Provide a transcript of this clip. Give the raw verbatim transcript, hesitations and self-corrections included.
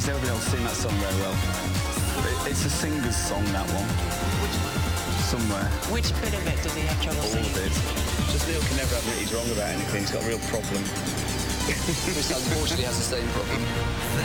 He's never been able to sing that song very well. It, it's a singer's song, that one. Somewhere. Which bit of it does he have trouble All singing? of it. Just Neil can never admit he's wrong about anything. He's got a real problem. Chris unfortunately has the same problem.